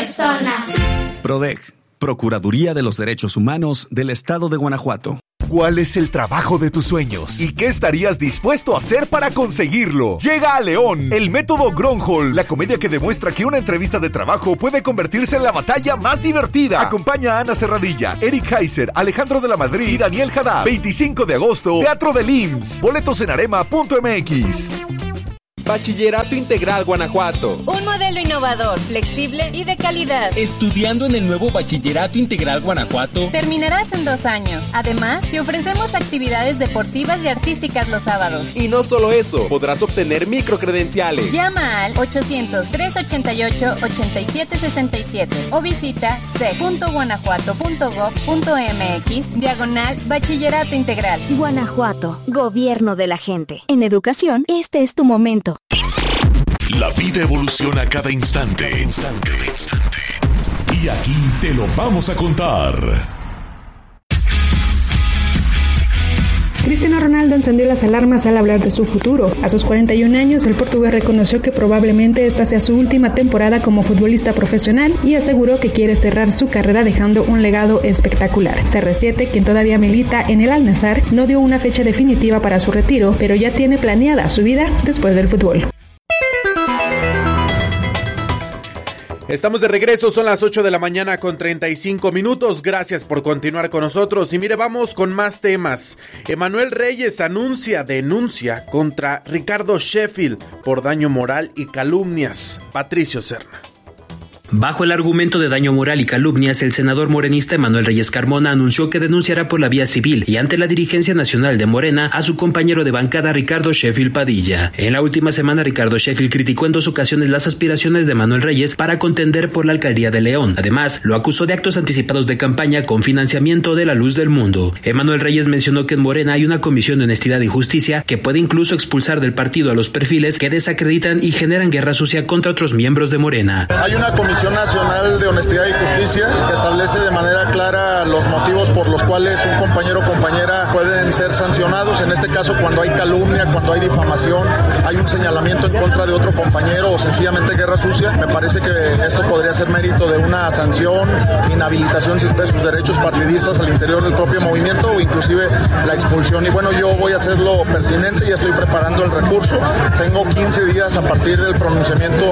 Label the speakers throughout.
Speaker 1: personas.
Speaker 2: PRODEG, Procuraduría de los Derechos Humanos del Estado de Guanajuato.
Speaker 3: ¿Cuál es el trabajo de tus sueños? ¿Y qué estarías dispuesto a hacer para conseguirlo? Llega a León el método Gronholm, la comedia que demuestra que una entrevista de trabajo puede convertirse en la batalla más divertida. Acompaña a Ana Serradilla, Eric Heiser, Alejandro de la Madrid y Daniel Haddad. 25 de agosto, Teatro del IMSS. Boletos en arema.mx.
Speaker 4: Bachillerato Integral Guanajuato.
Speaker 5: Un modelo innovador, flexible y de calidad.
Speaker 6: Estudiando en el nuevo Bachillerato Integral Guanajuato,
Speaker 5: terminarás en 2 años. Además, te ofrecemos actividades deportivas y artísticas los sábados.
Speaker 4: Y no solo eso, podrás obtener microcredenciales.
Speaker 5: Llama al 800-388-8767 o visita c.guanajuato.gov.mx/Bachillerato Integral.
Speaker 7: Guanajuato, gobierno de la gente. En educación, este es tu momento.
Speaker 8: La vida evoluciona a cada instante. Y aquí te lo vamos a contar.
Speaker 9: Cristiano Ronaldo encendió las alarmas al hablar de su futuro. A sus 41 años, el portugués reconoció que probablemente esta sea su última temporada como futbolista profesional y aseguró que quiere cerrar su carrera dejando un legado espectacular. CR7, quien todavía milita en el Al-Nassr, no dio una fecha definitiva para su retiro, pero ya tiene planeada su vida después del fútbol.
Speaker 4: Estamos de regreso, son las 8 de la mañana con 35 minutos. Gracias por continuar con nosotros. Y mire, vamos con más temas. Emanuel Reyes denuncia contra Ricardo Sheffield por daño moral y calumnias. Patricio Serna.
Speaker 10: Bajo el argumento de daño moral y calumnias, el senador morenista Emanuel Reyes Carmona anunció que denunciará por la vía civil y ante la dirigencia nacional de Morena a su compañero de bancada Ricardo Sheffield Padilla. En la última semana, Ricardo Sheffield criticó en 2 ocasiones las aspiraciones de Emanuel Reyes para contender por la alcaldía de León. Además, lo acusó de actos anticipados de campaña con financiamiento de La Luz del Mundo. Emanuel Reyes mencionó que en Morena hay una comisión de honestidad y justicia que puede incluso expulsar del partido a los perfiles que desacreditan y generan guerra sucia contra otros miembros de Morena.
Speaker 11: Hay una Comisión Nacional de Honestidad y Justicia que establece de manera clara los motivos por los cuales un compañero o compañera pueden ser sancionados. En este caso, cuando hay calumnia, cuando hay difamación, hay un señalamiento en contra de otro compañero o sencillamente guerra sucia. Me parece que esto podría ser mérito de una sanción, inhabilitación de sus derechos partidistas al interior del propio movimiento o inclusive la expulsión. Y bueno, yo voy a hacer lo pertinente, ya estoy preparando el recurso. Tengo 15 días a partir del pronunciamiento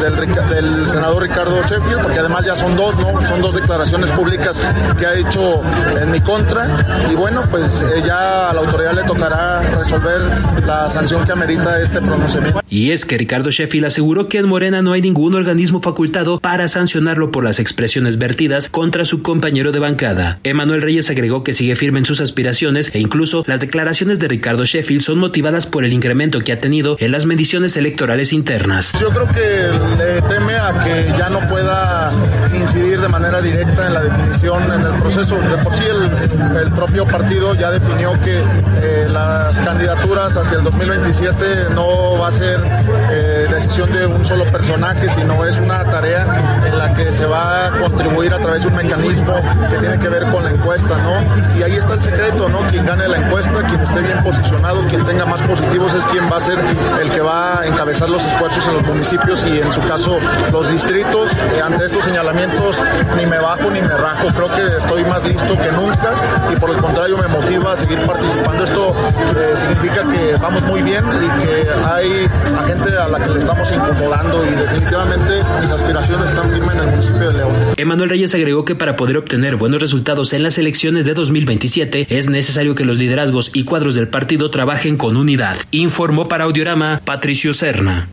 Speaker 11: del senador Ricardo Sheffield, porque además ya son 2, ¿no? Son 2 declaraciones públicas que ha hecho en mi contra y bueno, pues ya a la autoridad le tocará resolver la sanción que amerita este pronunciamiento.
Speaker 10: Y es que Ricardo Sheffield aseguró que en Morena no hay ningún organismo facultado para sancionarlo por las expresiones vertidas contra su compañero de bancada. Emanuel Reyes agregó que sigue firme en sus aspiraciones e incluso las declaraciones de Ricardo Sheffield son motivadas por el incremento que ha tenido en las mediciones electorales internas.
Speaker 11: Yo creo que le teme a que ya no pueda incidir de manera directa en la definición en el proceso. De por sí el propio partido ya definió que las candidaturas hacia el 2027 no va a ser decisión de un solo personaje, sino es una tarea en la que se va a contribuir a través de un mecanismo que tiene que ver con la encuesta, ¿no? Y ahí está el secreto, ¿no? Quien gane la encuesta, quien esté bien posicionado, quien tenga más positivos es quien va a ser el que va a encabezar los esfuerzos en los municipios y en su caso los distritos. Ante estos señalamientos ni me bajo ni me rajo, creo que estoy más listo que nunca y por el contrario me motiva a seguir participando. Esto significa que vamos muy bien y que hay a gente a la que le estamos incomodando y definitivamente mis aspiraciones están firmes en el municipio de León.
Speaker 10: Emanuel Reyes agregó que para poder obtener buenos resultados en las elecciones de 2027 es necesario que los liderazgos y cuadros del partido trabajen con unidad. Informó para Audiorama Patricio Serna.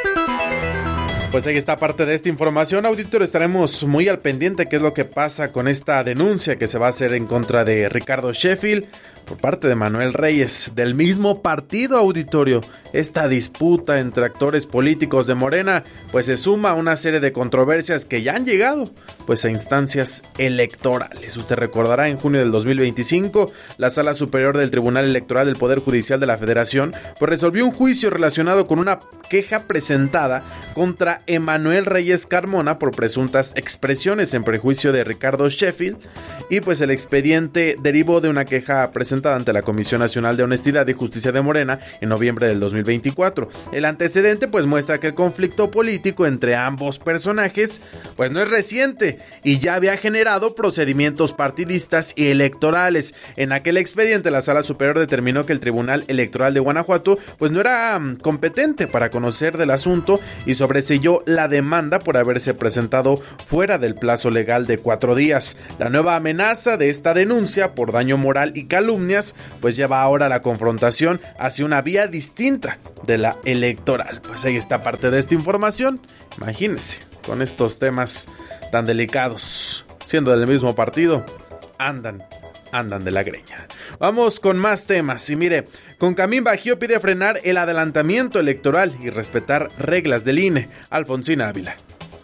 Speaker 4: Pues ahí está parte de esta información, auditorio. Estaremos muy al pendiente qué es lo que pasa con esta denuncia que se va a hacer en contra de Ricardo Sheffield por parte de Emanuel Reyes, del mismo partido, auditorio. Esta disputa entre actores políticos de Morena pues se suma a una serie de controversias que ya han llegado pues a instancias electorales. Usted recordará, en junio del 2025 la Sala Superior del Tribunal Electoral del Poder Judicial de la Federación pues resolvió un juicio relacionado con una queja presentada contra Emanuel Reyes Carmona por presuntas expresiones en perjuicio de Ricardo Sheffield y pues el expediente derivó de una queja presentada presentada ante la Comisión Nacional de Honestidad y Justicia de Morena en noviembre del 2024. El antecedente pues muestra que el conflicto político entre ambos personajes pues no es reciente y ya había generado procedimientos partidistas y electorales. En aquel expediente la Sala Superior determinó que el Tribunal Electoral de Guanajuato pues no era competente para conocer del asunto y sobreseyó la demanda por haberse presentado fuera del plazo legal de 4 días. La nueva amenaza de esta denuncia por daño moral y calumnias pues lleva ahora la confrontación hacia una vía distinta de la electoral. Pues ahí está parte de esta información. Imagínense, con estos temas tan delicados, siendo del mismo partido, andan de la greña. Vamos con más temas. Y mire, Concamín Bajío pide frenar el adelantamiento electoral y respetar reglas del INE. Alfonsina Ávila.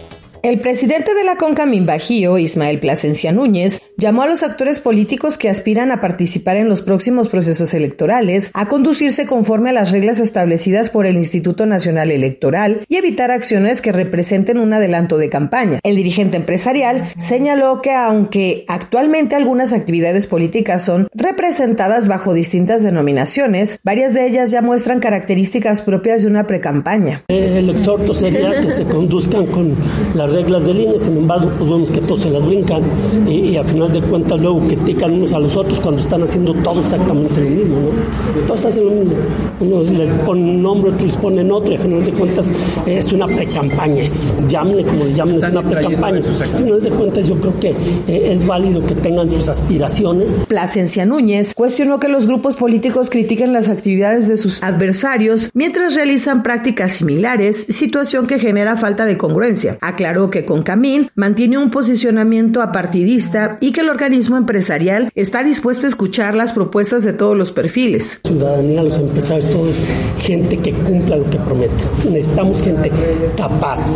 Speaker 1: El presidente de la Concamín Bajío, Ismael Plasencia Núñez, llamó a los actores políticos que aspiran a participar en los próximos procesos electorales a conducirse conforme a las reglas establecidas por el Instituto Nacional Electoral y evitar acciones que representen un adelanto de campaña. El dirigente empresarial señaló que aunque actualmente algunas actividades políticas son representadas bajo distintas denominaciones, varias de ellas ya muestran características propias de una precampaña.
Speaker 12: El exhorto sería que se conduzcan con las reglas del INE, sin embargo, pues vemos que todos se las brincan y a final de cuentas luego critican unos a los otros cuando están haciendo todo exactamente lo mismo, ¿no? Todos hacen lo mismo. Unos les ponen un nombre, otros les ponen otro y a final de cuentas es una precampaña. Llámenle como le llamen, es una precampaña. A final de cuentas yo creo que es válido que tengan sus aspiraciones.
Speaker 1: Plasencia Núñez cuestionó que los grupos políticos critiquen las actividades de sus adversarios mientras realizan prácticas similares, situación que genera falta de congruencia. Aclaró que Concamín mantiene un posicionamiento apartidista y que el organismo empresarial está dispuesto a escuchar las propuestas de todos los perfiles.
Speaker 12: Ciudadanía, los empresarios, todo es gente que cumpla lo que promete. Necesitamos gente capaz.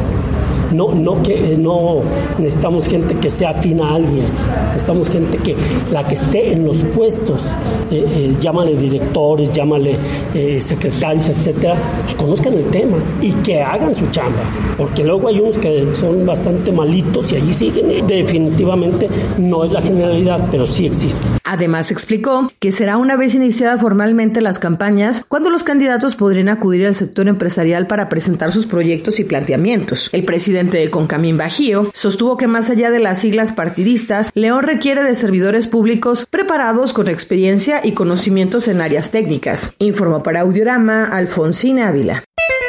Speaker 12: No necesitamos gente que sea afín a alguien, necesitamos gente que la que esté en los puestos, llámale directores, llámale secretarios, etcétera, pues conozcan el tema y que hagan su chamba, porque luego hay unos que son bastante malitos y allí siguen. Definitivamente no es la generalidad, pero sí existe.
Speaker 1: Además explicó que será una vez iniciada formalmente las campañas cuando los candidatos podrían acudir al sector empresarial para presentar sus proyectos y planteamientos. El presidente de Concamín Bajío sostuvo que más allá de las siglas partidistas, León requiere de servidores públicos preparados con experiencia y conocimientos en áreas técnicas. Informó para Audiorama Alfonsina Ávila.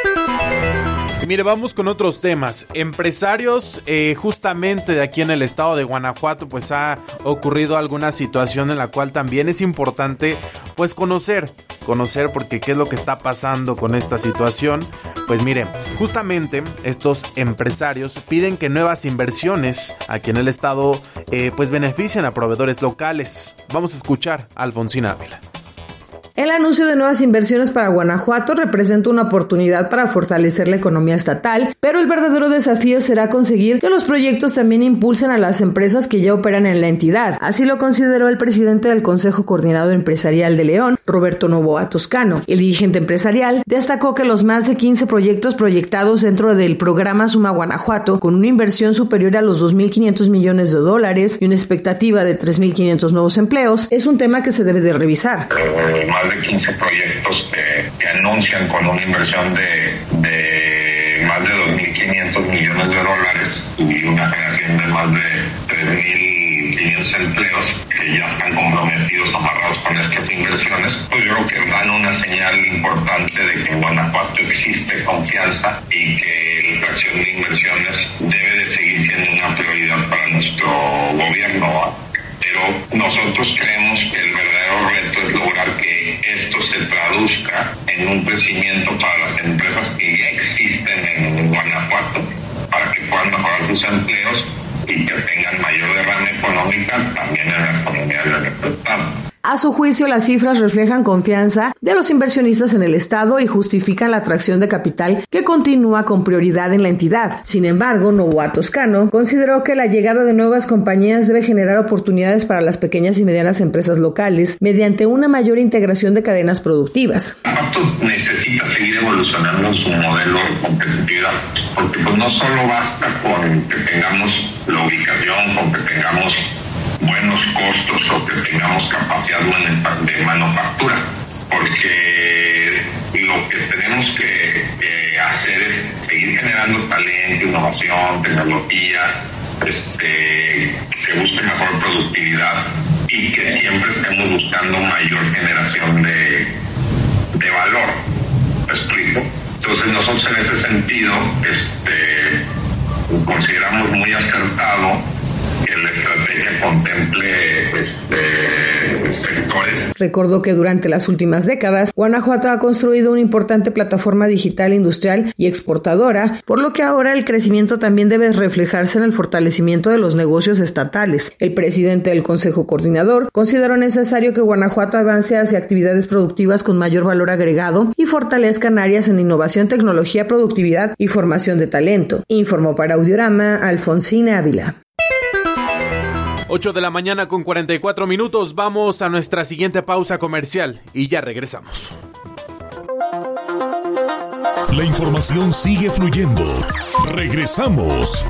Speaker 4: Y mire, vamos con otros temas. Empresarios, justamente de aquí en el estado de Guanajuato, pues ha ocurrido alguna situación en la cual también es importante, pues conocer, porque qué es lo que está pasando con esta situación. Pues mire, justamente estos empresarios piden que nuevas inversiones aquí en el estado, pues beneficien a proveedores locales. Vamos a escuchar a Alfonsina Ávila.
Speaker 1: El anuncio de nuevas inversiones para Guanajuato representa una oportunidad para fortalecer la economía estatal, pero el verdadero desafío será conseguir que los proyectos también impulsen a las empresas que ya operan en la entidad. Así lo consideró el presidente del Consejo Coordinador Empresarial de León, Roberto Novoa Toscano. El dirigente empresarial destacó que los más de 15 proyectos proyectados dentro del programa Suma Guanajuato, con una inversión superior a los $2.500 millones y una expectativa de 3.500 nuevos empleos, es un tema que se debe de revisar.
Speaker 13: De 15 proyectos que anuncian con una inversión de más de $2.500 millones y una generación de más de 3.500 empleos que ya están comprometidos, amarrados con estas inversiones, pues yo creo que dan una señal importante de que en Guanajuato existe confianza y que la atracción de inversiones debe de seguir siendo una prioridad para nuestro gobierno. Pero nosotros creemos que el verdadero reto es lograr que esto se traduzca en un crecimiento para las empresas que ya existen en Guanajuato, para que puedan mejorar sus empleos y que tengan mayor derrama económica también en las comunidades del estado.
Speaker 1: A su juicio, las cifras reflejan confianza de los inversionistas en el estado y justifican la atracción de capital que continúa con prioridad en la entidad. Sin embargo, Novoa Toscano consideró que la llegada de nuevas compañías debe generar oportunidades para las pequeñas y medianas empresas locales mediante una mayor integración de cadenas productivas.
Speaker 13: Guanajuato necesita seguir evolucionando su modelo de competitividad, porque pues no solo basta con que tengamos la ubicación, con que tengamos buenos costos o que tengamos capacidad de manufactura, porque lo que tenemos que hacer es seguir generando talento, innovación, tecnología, que se busque mejor productividad y que siempre estemos buscando mayor generación de valor. ¿Me explico? Entonces nosotros en ese sentido consideramos muy acertado que la estrategia contemple sectores.
Speaker 1: Recordó que durante las últimas décadas, Guanajuato ha construido una importante plataforma digital industrial y exportadora, por lo que ahora el crecimiento también debe reflejarse en el fortalecimiento de los negocios estatales. El presidente del Consejo Coordinador consideró necesario que Guanajuato avance hacia actividades productivas con mayor valor agregado y fortalezcan áreas en innovación, tecnología, productividad y formación de talento. Informó para Audiorama Alfonsina Ávila.
Speaker 4: 8 de la mañana con 44 minutos. Vamos a nuestra siguiente pausa comercial y ya regresamos.
Speaker 8: La información sigue fluyendo. Regresamos.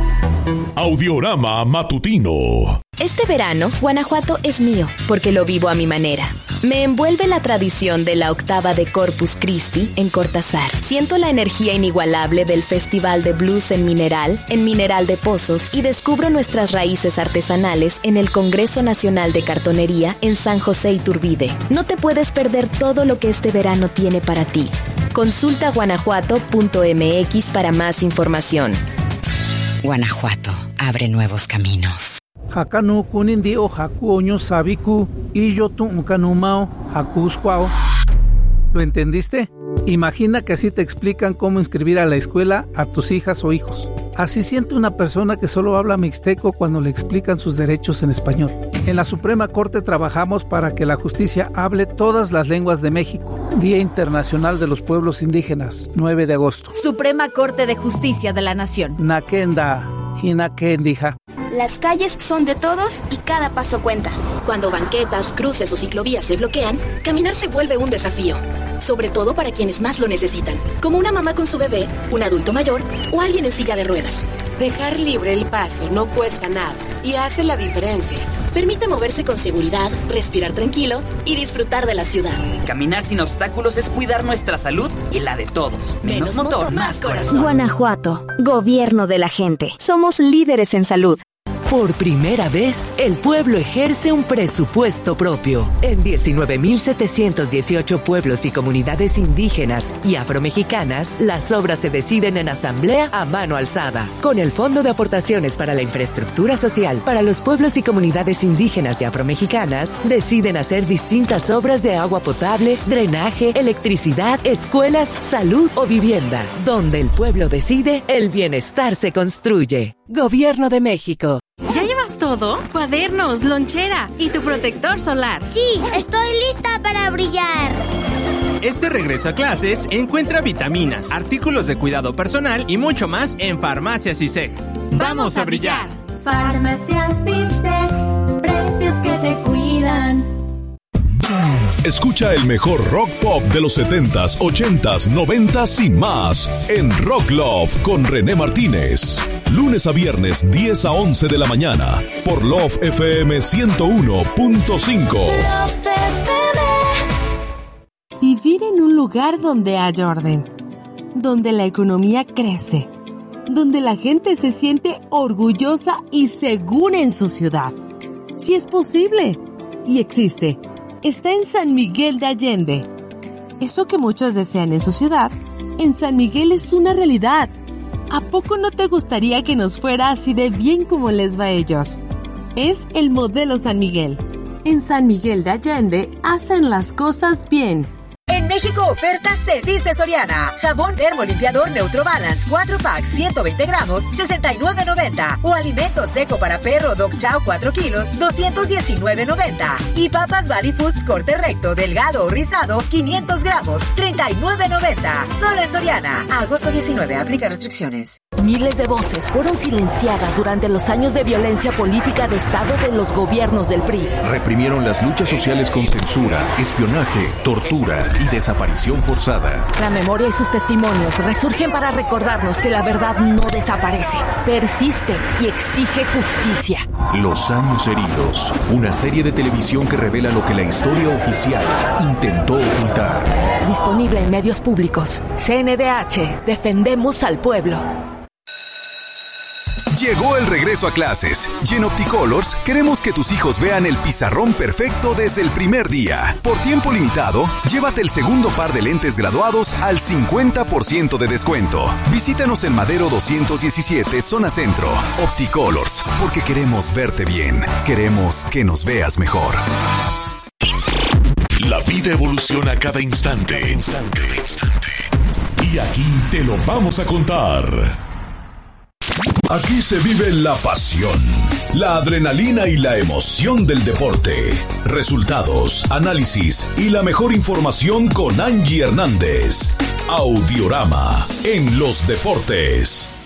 Speaker 8: Audiorama Matutino.
Speaker 14: Este verano, Guanajuato es mío, porque lo vivo a mi manera. Me envuelve la tradición de la octava de Corpus Christi en Cortázar. Siento la energía inigualable del Festival de Blues en Mineral de Pozos, y descubro nuestras raíces artesanales en el Congreso Nacional de Cartonería en San José Iturbide. No te puedes perder todo lo que este verano tiene para ti. Consulta guanajuato.mx para más información.
Speaker 15: Guanajuato abre nuevos caminos.
Speaker 16: Hakanu kunindi o haku oño sabiku y yo tu kanumao hakusquao. ¿Lo entendiste? Imagina que así te explican cómo inscribir a la escuela a tus hijas o hijos. Así siente una persona que solo habla mixteco cuando le explican sus derechos en español. En la Suprema Corte trabajamos para que la justicia hable todas las lenguas de México. Día Internacional de los Pueblos Indígenas, 9 de agosto.
Speaker 17: Suprema Corte de Justicia de la Nación.
Speaker 16: Nakenda, hinakendija.
Speaker 18: Las calles son de todos y cada paso cuenta.
Speaker 19: Cuando banquetas, cruces o ciclovías se bloquean, caminar se vuelve un desafío. Sobre todo para quienes más lo necesitan, como una mamá con su bebé, un adulto mayor o alguien en silla de ruedas.
Speaker 20: Dejar libre el paso no cuesta nada y hace la diferencia.
Speaker 19: Permite moverse con seguridad, respirar tranquilo y disfrutar de la ciudad.
Speaker 21: Caminar sin obstáculos es cuidar nuestra salud y la de todos.
Speaker 19: Menos motor, más corazón.
Speaker 7: Guanajuato, gobierno de la gente. Somos líderes en salud.
Speaker 22: Por primera vez, el pueblo ejerce un presupuesto propio. En 19.718 pueblos y comunidades indígenas y afromexicanas, las obras se deciden en asamblea a mano alzada. Con el Fondo de Aportaciones para la Infraestructura Social para los pueblos y comunidades indígenas y afromexicanas, deciden hacer distintas obras de agua potable, drenaje, electricidad, escuelas, salud o vivienda. Donde el pueblo decide, el bienestar se construye. Gobierno de México.
Speaker 17: ¿Ya llevas todo? Cuadernos, lonchera y tu protector solar.
Speaker 23: Sí, estoy lista para brillar.
Speaker 24: Este regreso a clases encuentra vitaminas, artículos de cuidado personal y mucho más en Farmacias ISEG. ¡Vamos a brillar!
Speaker 25: Farmacias ISEG, precios que te cuidan.
Speaker 8: Escucha el mejor rock pop de los 70s, 80s, 90s y más en Rock Love con René Martínez. Lunes a viernes, 10 a 11 de la mañana, por Love FM 101.5.
Speaker 26: Vivir en un lugar donde haya orden, donde la economía crece, donde la gente se siente orgullosa y segura en su ciudad. Si es posible y existe. Está en San Miguel de Allende. Eso que muchos desean en su ciudad, en San Miguel es una realidad. ¿A poco no te gustaría que nos fuera así de bien como les va a ellos? Es el modelo San Miguel. En San Miguel de Allende hacen las cosas bien.
Speaker 27: En México ofertas se dice Soriana. Jabón Dermo Limpiador Neutro Balance 4 packs 120 gramos, $69.90. O alimento seco para perro Dog Chow 4 kilos, $219.90. Y papas Body Foods corte recto, delgado o rizado, 500 gramos, $39.90. Solo en Soriana. Agosto 19. Aplica restricciones.
Speaker 22: Miles de voces fueron silenciadas durante los años de violencia política de Estado de los gobiernos del PRI.
Speaker 28: Reprimieron las luchas sociales con censura, espionaje, tortura y desaparición forzada.
Speaker 22: La memoria y sus testimonios resurgen para recordarnos que la verdad no desaparece, persiste y exige justicia.
Speaker 8: Los años heridos, una serie de televisión que revela lo que la historia oficial intentó ocultar.
Speaker 22: Disponible en medios públicos. CNDH, defendemos al pueblo.
Speaker 2: Llegó el regreso a clases y en Opticolors queremos que tus hijos vean el pizarrón perfecto desde el primer día. Por tiempo limitado, llévate el segundo par de lentes graduados al 50% de descuento. Visítanos en Madero 217, zona centro. Opticolors, porque queremos verte bien. Queremos que nos veas mejor.
Speaker 8: La vida evoluciona a cada instante. Y aquí te lo vamos a contar. Aquí se vive la pasión, la adrenalina y la emoción del deporte. Resultados, análisis y la mejor información con Angie Hernández. Audiorama en los deportes.